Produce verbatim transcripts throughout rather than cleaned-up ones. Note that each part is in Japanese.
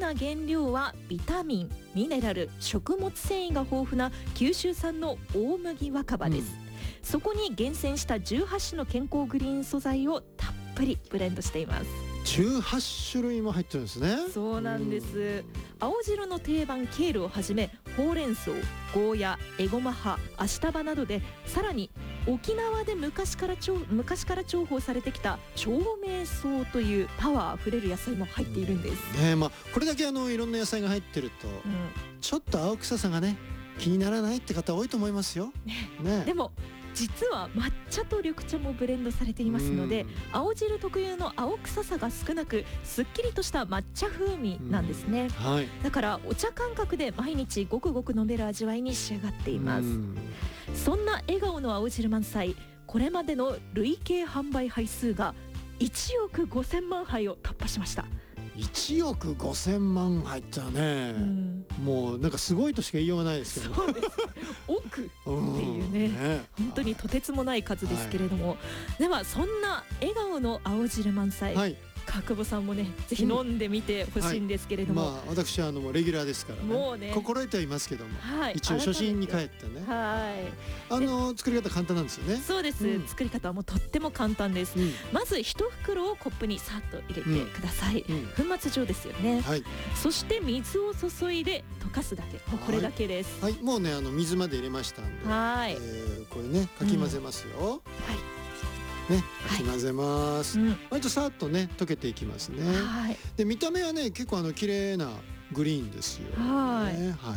な原料はビタミン、ミネラル、食物繊維が豊富な九州産の大麦若葉です、うん、そこに厳選したじゅうはち種の健康グリーン素材をたっぷりブレンドしています。 じゅうはち種類も入ってるんですね。 そうなんです、うん、青汁の定番ケールをはじめほうれん草、ゴーヤ、エゴマ葉、アシタバなどで、さらに沖縄で昔から昔から重宝されてきた長命草というパワーあふれる野菜も入っているんです、 うんねまあ、これだけあのいろんな野菜が入ってると、うん、ちょっと青臭さがね気にならないって方多いと思いますよ、 ねね、でも実は抹茶と緑茶もブレンドされていますので、青汁特有の青臭さが少なくすっきりとした抹茶風味なんですね、はい、だからお茶感覚で毎日ごくごく飲める味わいに仕上がっています。そんな笑顔の青汁満載、これまでの累計販売杯数がいちおくごせんまんはいを突破しました。 いちおくごせんまん入ったらね、うん、もうなんかすごいとしか言いようがないですけどそうです億っていうね、ね本当にとてつもない数ですけれども、はい、ではそんな笑顔の青汁満載、はい、川久保さんもねぜひ飲んでみてほしいんですけれども、 うんはいまあ、私はあのレギュラーですからね、もうね心得てはいますけども、はい、一応初心に帰ってね、はい、あの作り方簡単なんですよね。 そうです、うん、作り方はもうとっても簡単です、うん、まず一袋をコップにさっと入れてください、うん、粉末状ですよね、はい、そして水を注いで溶かすだけ、もうこれだけです。 はい、はい、もうねあの水まで入れましたんで、はい、えー、これねかき混ぜますよ、うん、はいね、かき混ぜます、はい、うん、割とさっとね溶けていきますね、はい、で見た目はね結構あの綺麗なグリーンですよ、ね、はい、はい、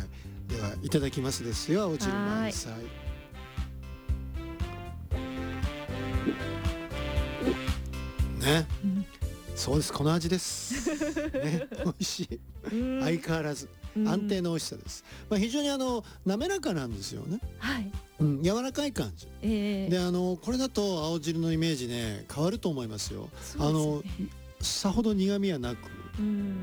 ではいただきますですよ、青汁満載。ね、うん、そうです、この味ですね、美味しい、相変わらず安定の美味しさです、まあ、非常にあの滑らかなんですよね、はい、うん、柔らかい感じ、えー、であのこれだと青汁のイメージね変わると思いますよ。すね、あのさほど苦味はなく、うん、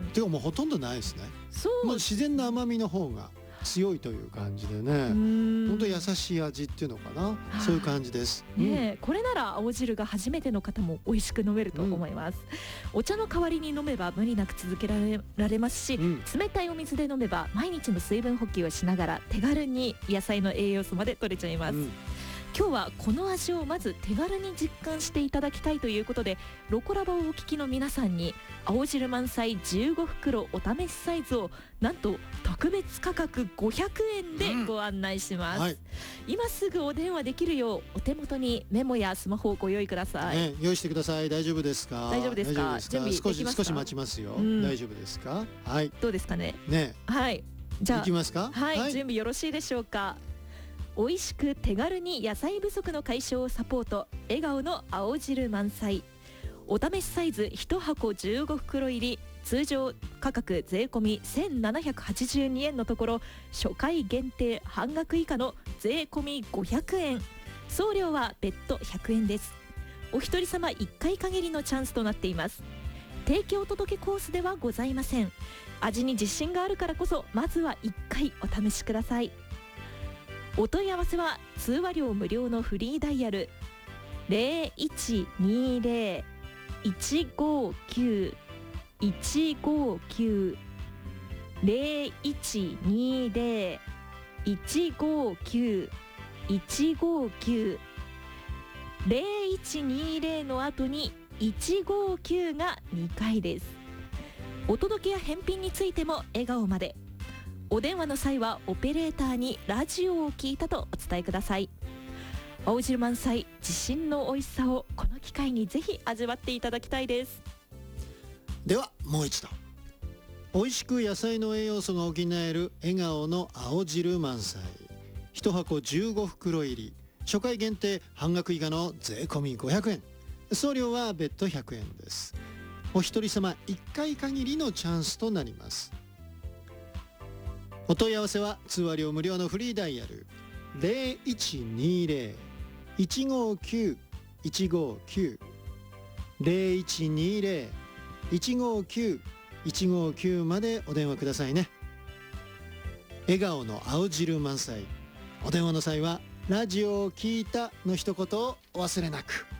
てかもうほとんどないですね。そう、もう自然な甘みの方が強いという感じでね、本当優しい味っていうのかな、そういう感じです、 ね、うん、これなら青汁が初めての方も美味しく飲めると思います、うん、お茶の代わりに飲めば無理なく続けられ、られますし、うん、冷たいお水で飲めば毎日の水分補給をしながら手軽に野菜の栄養素まで取れちゃいます、うん、今日はこの味をまず手軽に実感していただきたいということで、ロコラボをお聞きの皆さんに青汁満載じゅうごふくろお試しサイズをなんと特別価格ごひゃくえんでご案内します、うん、はい、今すぐお電話できるようお手元にメモやスマホをご用意ください、 ね、用意してください。大丈夫ですか？ 大丈夫ですか？準備できますか？ 少し少し待ちますよ、うん、大丈夫ですか？はい、 どうですかね。 ね、 はい、じゃあ行きますか？ はい、はい、準備よろしいでしょうか？美味しく手軽に野菜不足の解消をサポート、笑顔の青汁満載、お試しサイズいちはこじゅうごふくろ入り、通常価格税込みせんななひゃくはちじゅうにえんのところ、初回限定半額以下の税込みごひゃくえん、送料は別途ひゃくえんです。お一人様いっかい限りのチャンスとなっています。提供届けコースではございません。味に自信があるからこそ、まずはいっかいお試しください。お問い合わせは通話料無料のフリーダイヤル ゼロいちにゼロ いちごきゅう いちごきゅう ゼロいちにゼロ いちごきゅう いちごきゅう ゼロいちにゼロの後にいちごきゅうがにかいです。お届けや返品についても笑顔まで。お電話の際はオペレーターにラジオを聞いたとお伝えください。青汁満載、自信の美味しさをこの機会にぜひ味わっていただきたいです。 ではもう一度、美味しく野菜の栄養素が補える笑顔の青汁満載、いちはこじゅうごふくろ入り、初回限定半額以下の税込みごひゃくえん、送料は別途ひゃくえんです。お一人様いっかい限りのチャンスとなります。お問い合わせは通話料無料のフリーダイヤル ゼロいちにゼロ いちごきゅう いちごきゅう ゼロいちにゼロ いちごきゅう いちごきゅうまでお電話くださいね。笑顔の青汁満載、お電話の際はラジオを聞いたの一言をお忘れなく。